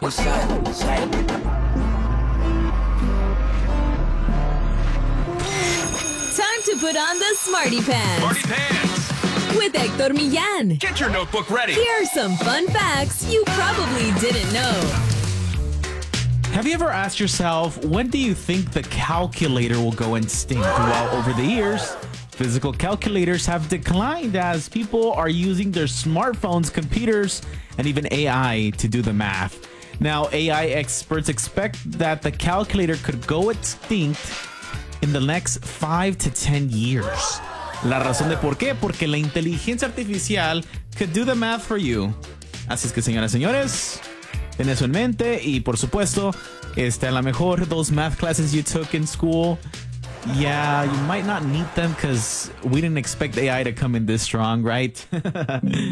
Time to put on the Smarty Pants. Smarty Pants. With Hector Millán. Get your notebook ready. Here are some fun facts you probably didn't know. Have you ever asked yourself, when do you think the calculator will go extinct? Well, over the years, physical calculators have declined as people are using their smartphones, computers, and even AI to do the math. Now, AI experts expect that the calculator could go extinct in the next 5 to 10 years. La razón de por qué, porque la inteligencia artificial could do the math for you. Así es que, señoras y señores, ten eso en mente y, por supuesto, a lo mejor those math classes you took in school, yeah, you might not need them because we didn't expect AI to come in this strong, right?